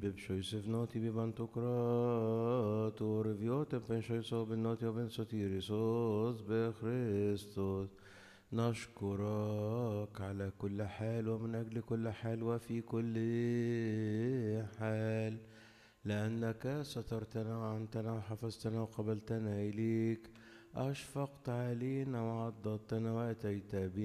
bshoysev noti bibantokrator viotem ben shoyso ben noti ben sotirisos بخريستوس نشكرك على كل حال ومن أجل كل حال وفي كل حال لأنك سترتنا وعنتنا وحفظتنا وقبلتنا إليك أشفقت علينا وعضدتنا وأتيت بنا